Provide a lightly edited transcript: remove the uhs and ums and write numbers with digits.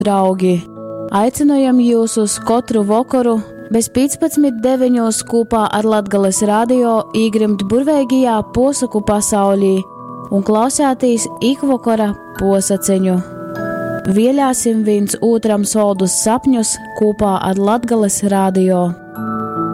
Draugi, aicinojam jūs uz katru vakaru bez 15:9 kopā ar Latgales radio īgrimt burveigajā posaku pasaulī un klausētīs ikvakara posaceņu. Vielāsim viens otram soldus sapņus kopā ar Latgales radio.